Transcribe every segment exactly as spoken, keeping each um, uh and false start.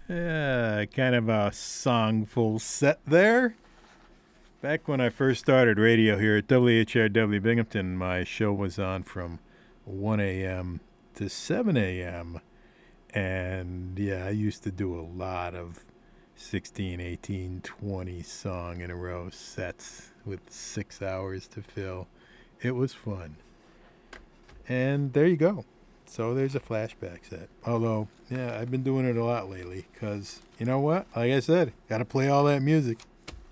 Yeah, kind of a songful set there. Back when I first started radio here at W H R W Binghamton, my show was on from one a.m. to seven a.m. And yeah, I used to do a lot of sixteen, eighteen, twenty song in a row sets with six hours to fill. It was fun. And there you go. So there's a flashback set. Although, yeah, I've been doing it a lot lately because, you know what? Like I said, got to play all that music.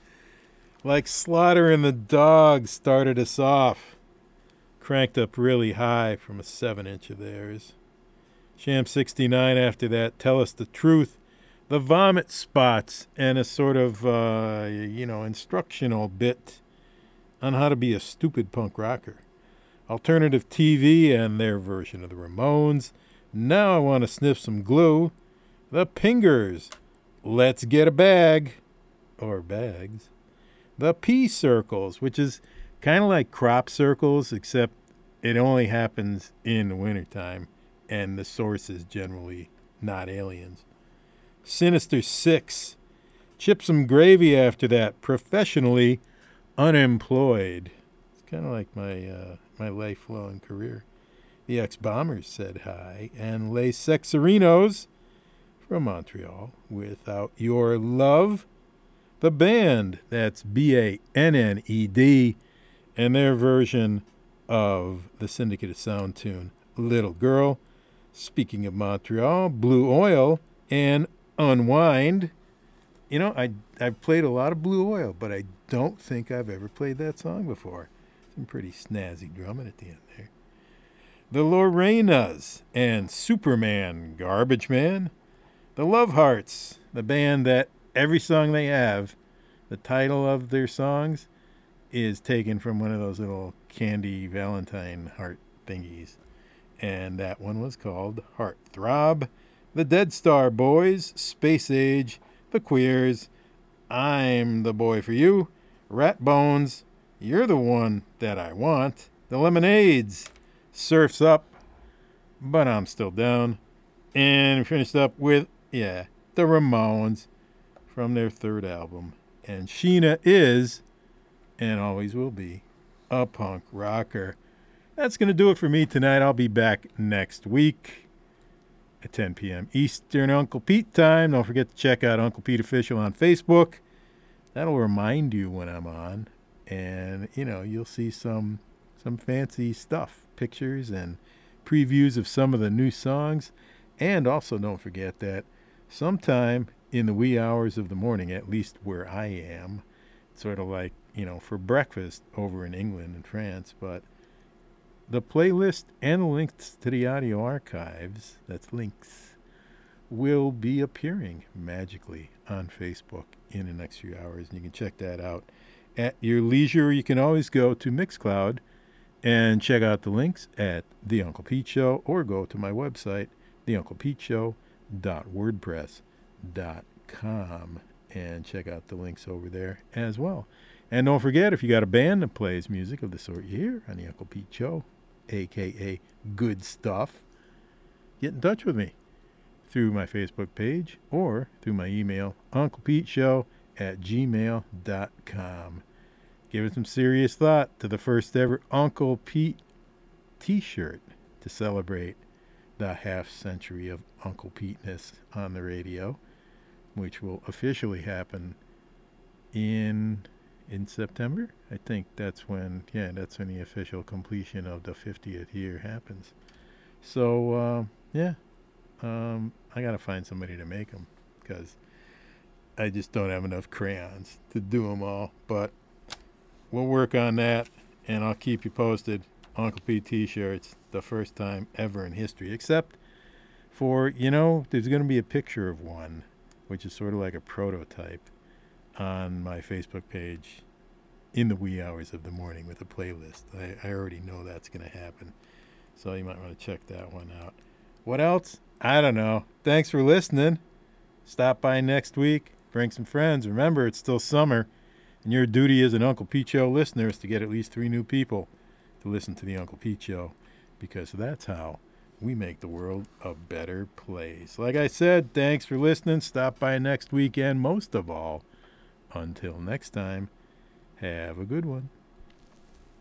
Like Slaughter and the Dog started us off. Cranked up really high from a seven inch of theirs. Sham sixty-nine after that, Tell Us the Truth. The Vomit Spots and a sort of, uh, you know, instructional bit on how to be a stupid punk rocker. Alternative T V and their version of the Ramones. Now I Want to Sniff Some Glue. The Pingers. Let's Get a Bag. Or Bags. The Pea Circles, which is kind of like Crop Circles, except it only happens in the wintertime, and the source is generally not aliens. Sinister Six. Chip Some Gravy after that. Professionally Unemployed. It's kind of like my... Uh, my lifelong career. The Ex-Bombers said hi, and Les Sexerinos from Montreal, Without Your Love. The Band, that's B A N N E D, and their version of the Syndicate of Sound tune, Little Girl. Speaking of Montreal, Blue Oil and Unwind. You know, I, I've played a lot of Blue Oil, but I don't think I've ever played that song before. Some pretty snazzy drumming at the end there. The Lorenas and Superman, Garbage Man. The Love Hearts, the band that every song they have, the title of their songs is taken from one of those little candy Valentine heart thingies. And that one was called Heartthrob. The Dead Star Boys, Space Age, The Queers, I'm the Boy for You, Rat Bones, You're the One That I Want, The Lemonades, Surf's Up, But I'm Still Down, and we finished up with, yeah, the Ramones from their third album. And Sheena is, and always will be, a punk rocker. That's going to do it for me tonight. I'll be back next week at ten p.m. Eastern Uncle Pete time. Don't forget to check out Uncle Pete Official on Facebook. That'll remind you when I'm on. And, you know, you'll see some some fancy stuff, pictures and previews of some of the new songs. And also don't forget that sometime in the wee hours of the morning, at least where I am, sort of like, you know, for breakfast over in England and France, but the playlist and the links to the audio archives, that's links, will be appearing magically on Facebook in the next few hours. And you can check that out at your leisure. You can always go to Mixcloud and check out the links at The Uncle Pete Show, or go to my website, the uncle pete show dot wordpress dot com, and check out the links over there as well. And don't forget, if you got a band that plays music of the sort you hear on The Uncle Pete Show, a k a good stuff, get in touch with me through my Facebook page or through my email, unclepeteshow at gmail dot com. Give it some serious thought to the first ever Uncle Pete t-shirt to celebrate the half century of Uncle Pete-ness on the radio, which will officially happen in in September. I think that's when, yeah, that's when the official completion of the fiftieth year happens. So, uh, yeah, um, I got to find somebody to make them because I just don't have enough crayons to do them all. But we'll work on that, and I'll keep you posted. Uncle Pete t-shirts, the first time ever in history, except for, you know, there's going to be a picture of one, which is sort of like a prototype, on my Facebook page in the wee hours of the morning with a playlist. I, I already know that's going to happen, so you might want to check that one out. What else? I don't know. Thanks for listening. Stop by next week. Bring some friends. Remember, it's still summer, and your duty as an Uncle Pete Show listener is to get at least three new people to listen to the Uncle Pete Show, because that's how we make the world a better place. Like I said, thanks for listening. Stop by next weekend. Most of all, until next time, have a good one.